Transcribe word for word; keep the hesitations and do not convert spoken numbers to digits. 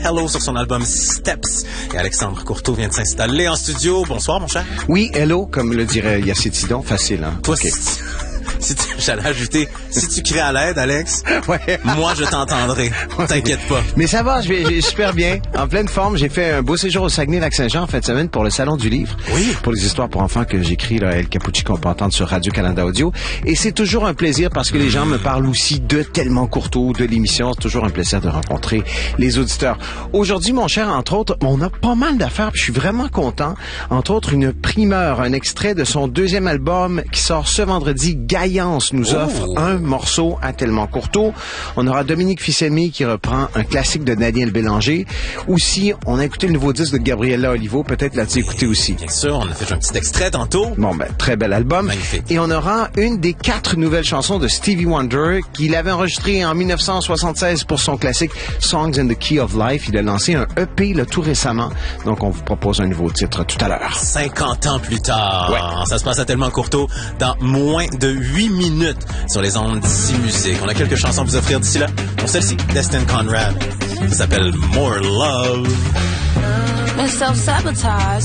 Hello sur son album Steps. Et Alexandre Courteau vient de s'installer en studio. Bonsoir, mon cher. Oui, hello, comme le dirait Yacine Tidon, facile, hein? Toi, okay. si, si tu, j'allais ajouter, si tu cries à l'aide, Alex, ouais. moi, je t'entendrai. T'inquiète pas. Mais ça va, je vais, j'ai super bien. En pleine forme, j'ai fait un beau séjour au Saguenay-Lac-Saint-Jean en fin de semaine pour le Salon du Livre. Oui. Pour les histoires pour enfants que j'écris, là, El Capucci, qu'on peut entendre sur Radio-Canada Audio. Et c'est toujours un plaisir parce que les gens me parlent aussi de Tellement Courteau, de l'émission. C'est toujours un plaisir de rencontrer les auditeurs. Aujourd'hui, mon cher, entre autres, on a pas mal d'affaires, puis je suis vraiment content. Entre autres, une primeur, un extrait de son deuxième album qui sort ce vendredi. Gaillance nous offre oh. un morceau à Tellement Courteau. On aura Dominique Fils-Aimé qui reprend un classique de Daniel Bélanger. Aussi, on a écouté le nouveau disque de Gabriella Olivo. Peut-être l'as-tu écouté aussi. Bien sûr, on a fait un petit extrait tantôt. Bon, ben, très bel album. Magnifique. Et on aura une des quatre nouvelles chansons de Stevie Wonder qu'il avait enregistré en dix-neuf cent soixante-seize pour son classique Songs in the Key of Life. Il a lancé un E P là, tout récemment. Donc, on vous propose un nouveau titre tout à l'heure. cinquante ans plus tard. Ouais. Ça se passe à Tellement Courteau dans moins de huit minutes sur les ondes d'ici musique. On a quelques chansons à vous offrir d'ici là. Pour celle-ci, Destin Conrad. Ça s'appelle More Love. Self-sabotage.